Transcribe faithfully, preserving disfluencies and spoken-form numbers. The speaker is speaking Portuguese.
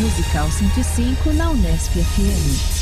Musical cento e cinco na Unesp F M.